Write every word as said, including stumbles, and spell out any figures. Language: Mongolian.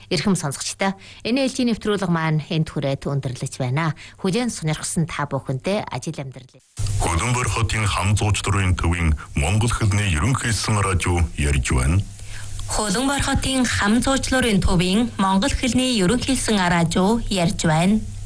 Эрхэм сонсогчдоо энэ ээлжийн нэвтрүүлэг маань энд хүрээд өндөрлөж байна. Хүлээн сонирхсан та бүхэндээ ажил амьдрал. Хөлбөмбөр хотын хам зуучлалын төвийн Монгол хэлний ерөнхийсэн радио ярьж байна. Хөлбөмбөр хотын хам зуучлалын төвийн Монгол хэлний ерөнхийсэн радио ярьж байна.